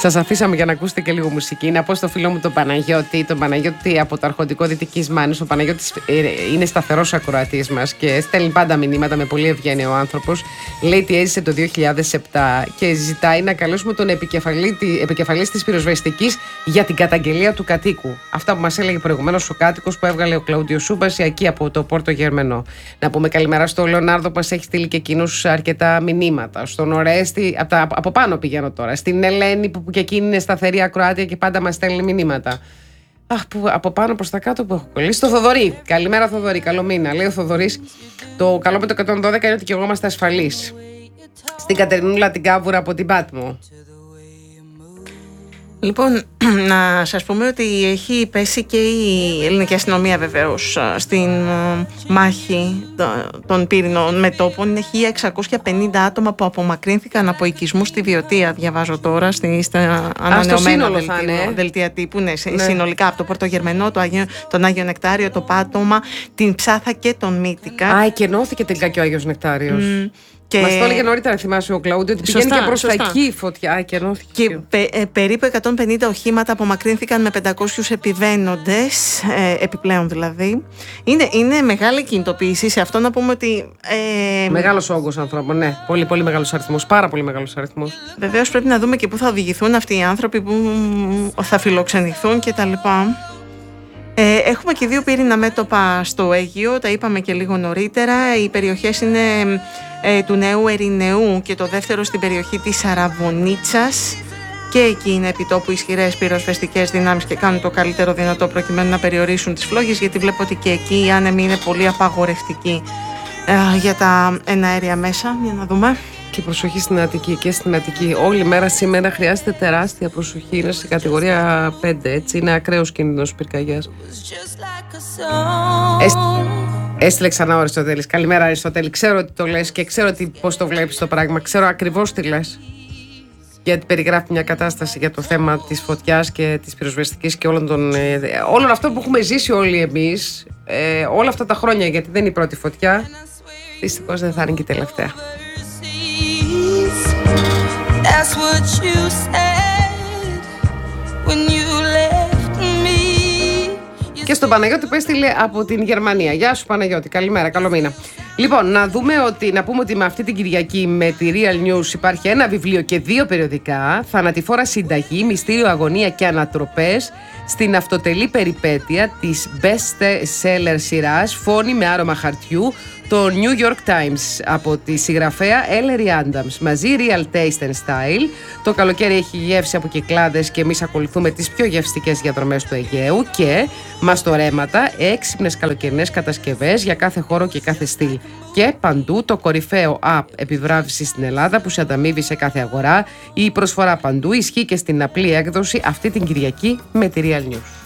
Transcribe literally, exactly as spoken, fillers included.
Σας αφήσαμε για να ακούσετε και λίγο μουσική. Να πω στο φίλο μου τον Παναγιώτη, τον Παναγιώτη από το αρχοντικό Δυτικής Μάνης. Ο Παναγιώτης είναι σταθερός ακροατής μας και στέλνει πάντα μηνύματα με πολύ ευγένεια ο άνθρωπος. Λέει τι έζησε το δύο χιλιάδες επτά και ζητάει να καλέσουμε τον επικεφαλής της πυροσβεστικής για την καταγγελία του κατοίκου. Αυτά που μας έλεγε προηγουμένως ο κάτοικος που έβγαλε ο Κλαούντιο Σούμπας εκεί από το Πόρτο Γερμενό. Να πούμε καλημέρα στο Λεωνάρδο που μας έχει στείλει και εκείνους αρκετά μηνύματα. Στον Ορέστη, από, τα, από πάνω πηγαίνω τώρα. Στην Ελένη που, που και εκείνη είναι σταθερή ακροάτια και πάντα μας στέλνει μηνύματα. Αχ, που, από πάνω προς τα κάτω που έχω κολλήσει. Το Θοδωρή. Καλημέρα Θοδωρή, καλό μήνα. Λέει ο Θοδωρής, το καλό με το εκατόν δώδεκα είναι ότι και εγώ είμαστε ασφαλείς. Στην Κατερινούλα την Κάβουρα από την Πάτμο. Λοιπόν, να σας πούμε ότι έχει πέσει και η ελληνική αστυνομία βεβαίως στην μάχη των πύρινων μετώπων. Είναι χίλια εξακόσια πενήντα άτομα που απομακρύνθηκαν από οικισμούς στη Βιωτία, διαβάζω τώρα, στα ανανεωμένα δελτία, δελτία τύπου. Ναι, ναι. Συνολικά από το Πορτογερμενό, το Άγιο, τον Άγιο Νεκτάριο, το Πάτωμα, την Ψάθα και τον Μύτικα. Α, εκενώθηκε τελικά και ο Άγιος Νεκτάριος. Mm. Και... Μας το έλεγε νωρίτερα, θυμάσαι ο Κλαούντιο, ότι πηγαίνει σωστά, και προς τα εκεί η φωτιά. Και, και πε, ε, περίπου εκατόν πενήντα οχήματα απομακρύνθηκαν με πεντακόσιους επιβαίνοντες, ε, επιπλέον δηλαδή. Είναι, είναι μεγάλη κινητοποίηση. Σε αυτό να πούμε ότι. Ε, μεγάλος όγκος ανθρώπων, ναι. Πολύ, πολύ μεγάλος αριθμός. Πάρα πολύ μεγάλος αριθμός. Βεβαίως πρέπει να δούμε και πού θα οδηγηθούν αυτοί οι άνθρωποι που θα φιλοξενηθούν κτλ. Ε, έχουμε και δύο πύρινα μέτωπα στο Αίγυο, τα είπαμε και λίγο νωρίτερα. Οι περιοχές είναι ε, του Νέου Ερηνεού και το δεύτερο στην περιοχή της Αραβωνίτσας. Και εκεί είναι επιτόπου ισχυρές πυροσβεστικές δυνάμεις και κάνουν το καλύτερο δυνατό προκειμένου να περιορίσουν τις φλόγες, γιατί βλέπω ότι και εκεί οι άνεμοι είναι πολύ απαγορευτικοί ε, για τα εναέρια μέσα. Για να δούμε. Και προσοχή στην Αττική και στην Αττική. Όλη μέρα σήμερα χρειάζεται τεράστια προσοχή. Είναι σε κατηγορία πέντε, έτσι. Είναι ακραίος κίνδυνος πυρκαγιάς. Έστειλε ξανά ο Αριστοτέλης. Καλημέρα, Αριστοτέλη. Ξέρω ότι το λες και ξέρω ότι, πώς το βλέπεις το πράγμα. Ξέρω ακριβώς τι λες. Γιατί περιγράφει μια κατάσταση για το θέμα της φωτιάς και της πυροσβεστικής και όλων των. Ε, όλων αυτών που έχουμε ζήσει όλοι εμείς ε, όλα αυτά τα χρόνια. Γιατί δεν είναι η πρώτη φωτιά. Δυστυχώς δεν θα είναι και η τελευταία. That's what you said when you left me. Και στον Παναγιώτη που έστειλε από την Γερμανία. Γεια σου Παναγιώτη, καλημέρα, καλό μήνα. Λοιπόν, να δούμε ότι, να πούμε ότι με αυτή την Κυριακή με τη Real News υπάρχει ένα βιβλίο και δύο περιοδικά. Θανατηφόρα συνταγή, μυστήριο, αγωνία και ανατροπές στην αυτοτελή περιπέτεια της best seller σειράς Φόνη με άρωμα χαρτιού, το New York Times από τη συγγραφέα Ellery Adams. Μαζί Real Taste and Style. Το καλοκαίρι έχει γεύση από κυκλάδες και εμείς ακολουθούμε τις πιο γευστικές διαδρομές του Αιγαίου. Και μαστορέματα, έξυπνες καλοκαιρινές κατασκευές για κάθε χώρο και κάθε στυλ. Και παντού το κορυφαίο app επιβράβευση στην Ελλάδα που σε ανταμείβει σε κάθε αγορά. Η προσφορά παντού ισχύει και στην απλή έκδοση αυτή την Κυριακή με τη Real News.